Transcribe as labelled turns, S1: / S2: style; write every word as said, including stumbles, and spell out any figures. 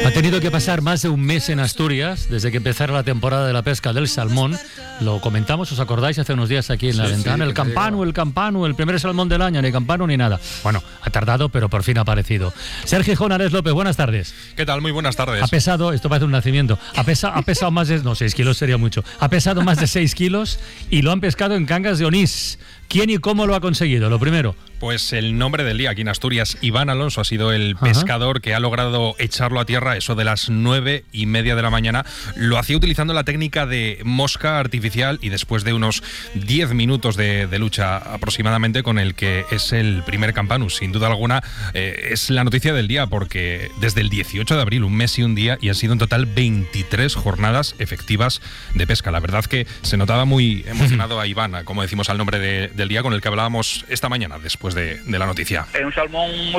S1: Ha tenido que pasar más de un mes en Asturias desde que empezara la temporada de la pesca del salmón. Lo comentamos, ¿os acordáis? Hace unos días aquí en la
S2: sí,
S1: ventana.
S2: Sí,
S1: el campano, el campano, el primer salmón del año, ni campano ni nada. Bueno, ha tardado, pero por fin ha aparecido. Sergio Jonares López, buenas tardes.
S3: ¿Qué tal? Muy buenas tardes.
S1: Ha pesado, esto parece un nacimiento, ha pesado, ha pesado más de, no, seis kilos sería mucho. Ha pesado más de seis kilos y lo han pescado en Cangas de Onís. ¿Quién y cómo lo ha conseguido? Lo primero.
S3: Pues el nombre del día aquí en Asturias, Iván Alonso, ha sido el pescador Ajá. que ha logrado echarlo a tierra eso de las nueve y media de la mañana. Lo hacía utilizando la técnica de mosca artificial y después de unos diez minutos de, de lucha aproximadamente con el que es el primer campanus. Sin duda alguna eh, es la noticia del día porque desde el dieciocho de abril, un mes y un día, y han sido en total veintitrés jornadas efectivas de pesca. La verdad que se notaba muy emocionado a Iván, como decimos al nombre de, del día con el que hablábamos esta mañana después De, de la noticia.
S4: Es un salmón muy